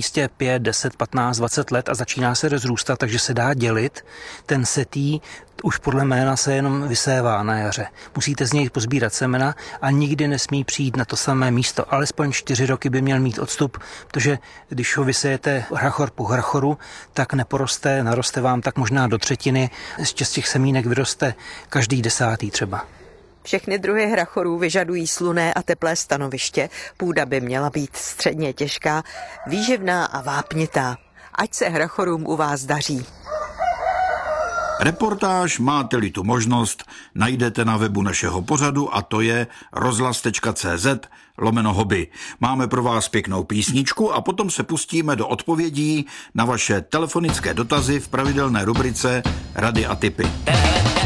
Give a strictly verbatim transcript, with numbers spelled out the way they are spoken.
místě pět, deset, patnáct, dvacet let a začíná se rozrůstat, takže se dá dělit. Ten setý už podle jména se jenom vysévá na jaře. Musíte z něj pozbírat semena a nikdy nesmí přijít na to samé místo. Alespoň čtyři roky by měl mít odstup, protože když ho vysejete hrachor po hrachoru, tak neporoste, naroste vám tak možná do třetiny. Z těch semínek vyroste každý desátý třeba. Všechny druhy hrachorů vyžadují slunné a teplé stanoviště. Půda by měla být středně těžká, výživná a vápnitá. Ať se hrachorům u vás daří. Reportáž, máte-li tu možnost, najdete na webu našeho pořadu a to je rozhlas.cz lomeno hobby. Máme pro vás pěknou písničku a potom se pustíme do odpovědí na vaše telefonické dotazy v pravidelné rubrice Rady a tipy.